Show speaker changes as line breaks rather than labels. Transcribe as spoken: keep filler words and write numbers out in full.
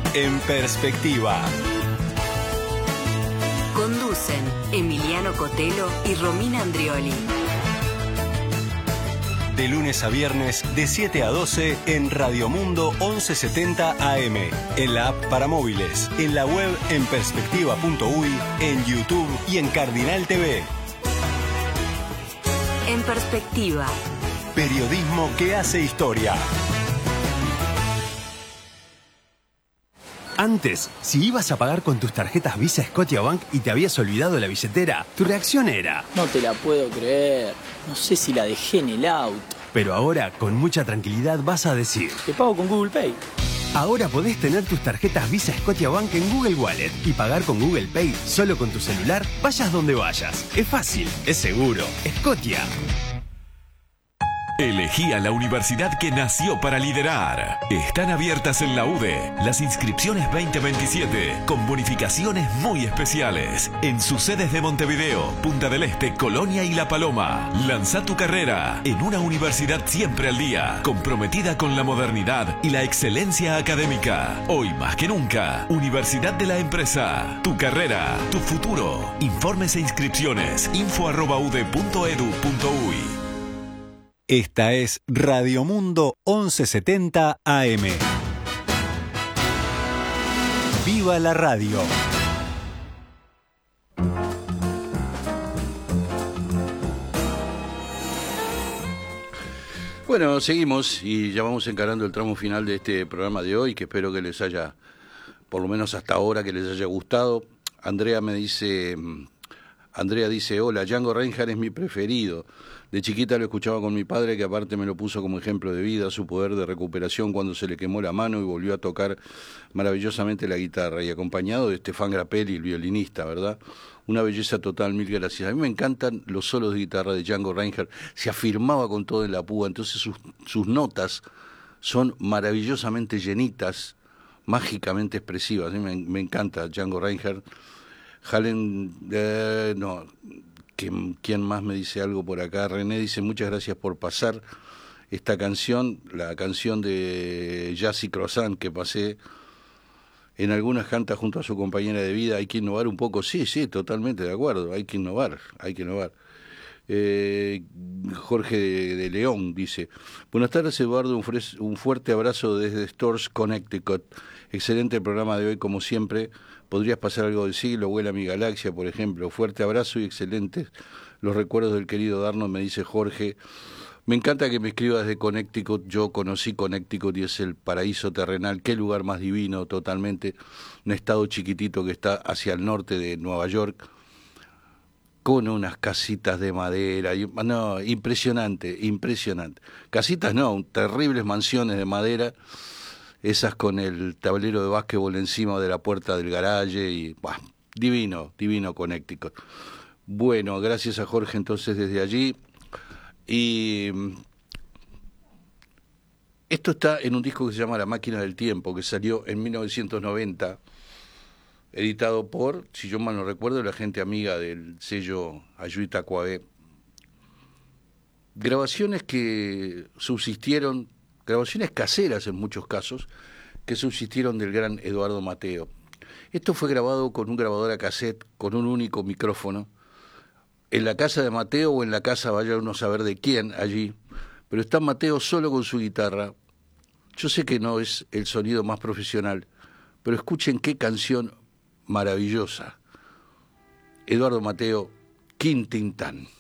En Perspectiva.
Conducen Emiliano Cotelo y Romina Andrioli.
De lunes a viernes, de siete a doce, en Radio Mundo once setenta A M, en la app para móviles, en la web en perspectiva punto uy, en YouTube y en Cardinal T V.
En Perspectiva.
Periodismo que hace historia.
Antes, si ibas a pagar con tus tarjetas Visa Scotiabank y te habías olvidado la billetera, tu reacción era:
no te la puedo creer, no sé si la dejé en el auto.
Pero ahora, con mucha tranquilidad, vas a decir:
te pago con Google Pay.
Ahora podés tener tus tarjetas Visa Scotiabank en Google Wallet y pagar con Google Pay solo con tu celular, vayas donde vayas. Es fácil, es seguro. Scotia.
Elegí a la universidad que nació para liderar. Están abiertas en la U D E las inscripciones veinte veintisiete con bonificaciones muy especiales en sus sedes de Montevideo, Punta del Este, Colonia y La Paloma. Lanza tu carrera en una universidad siempre al día, comprometida con la modernidad y la excelencia académica. Hoy más que nunca, Universidad de la Empresa. Tu carrera, tu futuro. Informes e inscripciones info arroba ude punto edu punto uy.
Esta es Radio Mundo once setenta A M. ¡Viva la radio!
Bueno, seguimos y ya vamos encarando el tramo final de este programa de hoy, que espero que les haya, por lo menos hasta ahora, que les haya gustado. Andrea me dice, Andrea dice, hola, Django Reinhardt es mi preferido. De chiquita lo escuchaba con mi padre, que aparte me lo puso como ejemplo de vida, su poder de recuperación cuando se le quemó la mano y volvió a tocar maravillosamente la guitarra, y acompañado de Stefan Grappelli, el violinista, ¿verdad? Una belleza total, mil gracias. A mí me encantan los solos de guitarra de Django Reinhardt, se afirmaba con todo en la púa, entonces sus, sus notas son maravillosamente llenitas, mágicamente expresivas. A mí me, me encanta Django Reinhardt. Halen, eh, no... ¿Quién más me dice algo por acá? René dice, muchas gracias por pasar esta canción, la canción de Jazz y Croissant que pasé. En algunas canta junto a su compañera de vida. Hay que innovar un poco. Sí, sí, totalmente de acuerdo. Hay que innovar, hay que innovar. Eh, Jorge de, de León dice, buenas tardes Eduardo, un, fres, un fuerte abrazo desde Stores, Connecticut. Excelente el programa de hoy como siempre. Podrías pasar algo del siglo, Vuela mi galaxia, por ejemplo. Fuerte abrazo y excelentes los recuerdos del querido Darno, me dice Jorge. Me encanta que me escribas de Connecticut. Yo conocí Connecticut y es el paraíso terrenal. Qué lugar más divino, totalmente. Un estado chiquitito que está hacia el norte de Nueva York, con unas casitas de madera. Y, no, impresionante, impresionante. Casitas no, terribles mansiones de madera. Esas con el tablero de básquetbol encima de la puerta del garaje y bah, divino, divino Connecticut. Bueno, gracias a Jorge entonces desde allí. Y esto está en un disco que se llama La Máquina del Tiempo, que salió en mil novecientos noventa, editado por, si yo mal no recuerdo, la gente amiga del sello Ayuita Coabé. Grabaciones que subsistieron, grabaciones caseras en muchos casos, que subsistieron del gran Eduardo Mateo. Esto fue grabado con un grabador a cassette, con un único micrófono, en la casa de Mateo o en la casa, vaya uno a saber de quién, allí, pero está Mateo solo con su guitarra. Yo sé que no es el sonido más profesional, pero escuchen qué canción maravillosa. Eduardo Mateo, Quintintán.